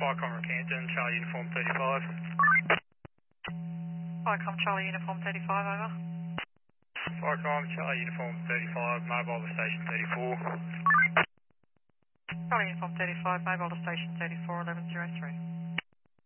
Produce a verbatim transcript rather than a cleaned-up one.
Firecom Rockhampton, Charlie Uniform thirty-five. Firecom Charlie Uniform thirty-five, over. Firecom Charlie Uniform thirty-five, mobile to station thirty-four. Charlie Uniform thirty-five, mobile to station thirty-four, eleven zero three.